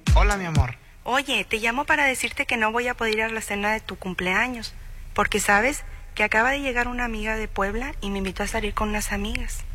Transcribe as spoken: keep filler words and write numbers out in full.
Hola, mi amor. Oye, te llamo para decirte que no voy a poder ir a la cena de tu cumpleaños, porque sabes que acaba de llegar una amiga de Puebla y me invitó a salir con unas amigas.